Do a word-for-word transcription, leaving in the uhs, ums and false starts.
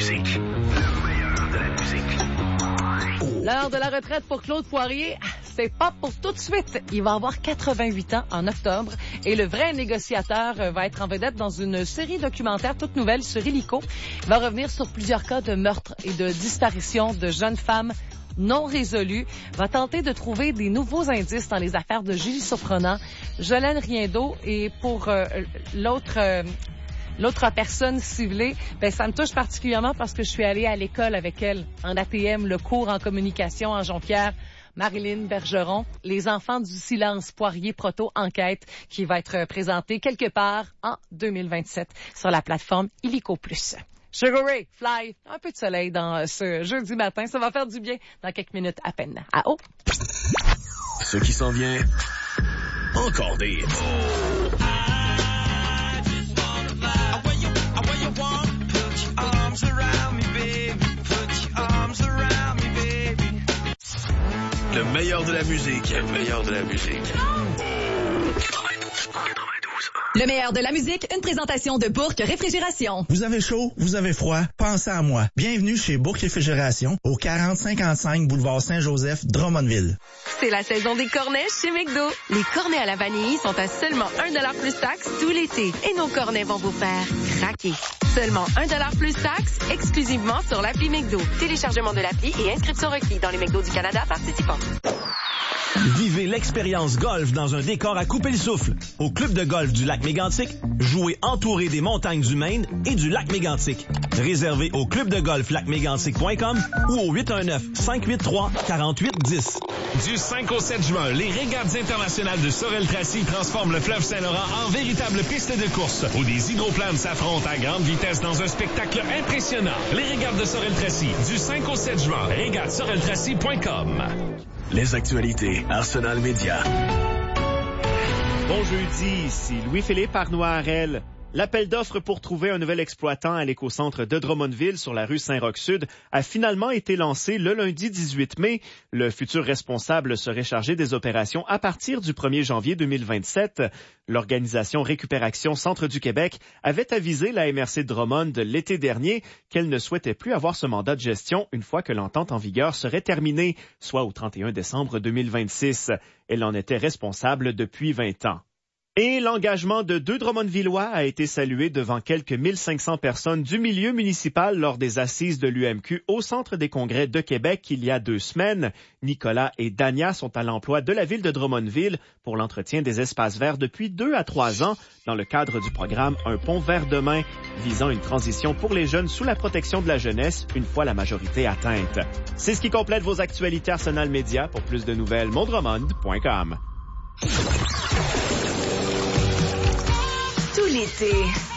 musique. Le meilleur de la musique. L'heure de la retraite pour Claude Poirier, c'est pas pour tout de suite. Il va avoir quatre-vingt-huit ans en octobre et le vrai négociateur va être en vedette dans une série documentaire toute nouvelle sur Illico. Il va revenir sur plusieurs cas de meurtre et de disparition de jeunes femmes non résolues. Il va tenter de trouver des nouveaux indices dans les affaires de Julie Surprenant, Jolène Riendeau et pour euh, l'autre... Euh, L'autre personne ciblée, ben ça me touche particulièrement parce que je suis allée à l'école avec elle en A T M, le cours en communication en Jonquière. Marilyn Bergeron, Les enfants du silence, Poirier Proto Enquête, qui va être présenté quelque part en deux mille vingt-sept sur la plateforme Illico plus. Sugar Ray, Fly, un peu de soleil dans ce jeudi matin, ça va faire du bien dans quelques minutes à peine. À haut. Ce qui s'en vient, encore des hits. Le meilleur de la musique. Le meilleur de la musique. quatre-vingt-douze Le meilleur de la musique, une présentation de Bourque Réfrigération. Vous avez chaud, vous avez froid, pensez à moi. Bienvenue chez Bourque Réfrigération, au quarante cinquante-cinq boulevard Saint-Joseph, Drummondville. C'est la saison des cornets chez McDo. Les cornets à la vanille sont à seulement un dollar plus taxe tout l'été. Et nos cornets vont vous faire craquer. Seulement un dollar plus taxe, exclusivement sur l'appli McDo. Téléchargement de l'appli et inscription requis dans les McDo du Canada participants. Vivez l'expérience golf dans un décor à couper le souffle. Au club de golf du lac Mégantic, jouez entouré des montagnes du Maine et du lac Mégantic. Réservé au club de golf lac mégantic point com ou au huit un neuf, cinq huit trois, quatre huit un zéro. Du cinq au sept juin, les régates internationales de Sorel-Tracy transforment le fleuve Saint-Laurent en véritable piste de course où des hydroplanes s'affrontent à grande vitesse dans un spectacle impressionnant. Les régates de Sorel-Tracy, du cinq au sept juin, régates sorel tracy point com. Les actualités, Arsenal Média. Bon jeudi, ici Louis-Philippe Arnois-Harel. L'appel d'offres pour trouver un nouvel exploitant à l'écocentre de Drummondville sur la rue Saint-Roch-Sud a finalement été lancé le lundi dix-huit mai. Le futur responsable serait chargé des opérations à partir du premier janvier deux mille vingt-sept. L'organisation Récupération Centre du Québec avait avisé la M R C de Drummond l'été dernier qu'elle ne souhaitait plus avoir ce mandat de gestion une fois que l'entente en vigueur serait terminée, soit au trente et un décembre deux mille vingt-six. Elle en était responsable depuis vingt ans. Et l'engagement de deux Drummondvillois a été salué devant quelques mille cinq cents personnes du milieu municipal lors des assises de l'U M Q au Centre des congrès de Québec il y a deux semaines. Nicolas et Dania sont à l'emploi de la ville de Drummondville pour l'entretien des espaces verts depuis deux à trois ans dans le cadre du programme Un pont vert demain, visant une transition pour les jeunes sous la protection de la jeunesse une fois la majorité atteinte. C'est ce qui complète vos actualités Arsenal Média. Pour plus de nouvelles, mondromond point com. Tout l'été,